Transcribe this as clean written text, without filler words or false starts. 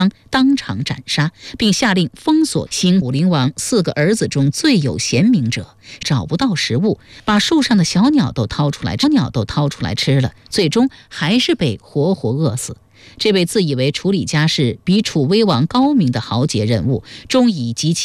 当场斩杀，并下令封锁新武灵王4个儿子中最有贤明者。找不到食物，把树上的小鸟都掏出来吃了，最终还是被活活饿死。这位自以为处理家事比楚威王高明的豪杰人物，终以极其